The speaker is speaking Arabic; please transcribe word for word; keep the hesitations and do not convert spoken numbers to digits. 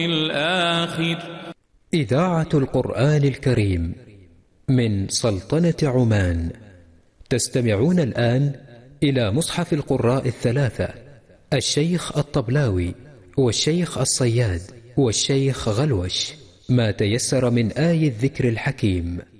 الآخر. إذاعة القرآن الكريم من سلطنة عمان. تستمعون الآن إلى مصحف القراء الثلاثة، الشيخ الطبلاوي والشيخ الصياد والشيخ غلوش، ما تيسر من آي الذكر الحكيم.